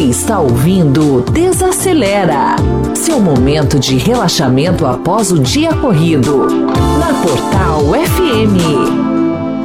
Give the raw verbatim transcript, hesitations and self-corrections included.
está ouvindo Desacelera, seu momento de relaxamento após o dia corrido, na Portal F M.